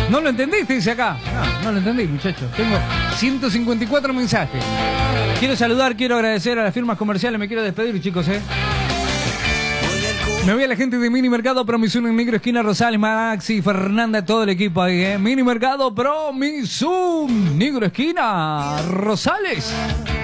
¿No lo entendiste? Dice acá. No lo entendí, muchachos. Tengo 154 mensajes. Quiero saludar, quiero agradecer a las firmas comerciales. Me quiero despedir, chicos, Me voy a la gente de Mini Mercado Promizun en Negro Esquina, Rosales, Maxi, Fernanda, todo el equipo ahí, Mini Mercado Promizun, Negro Esquina, Rosales.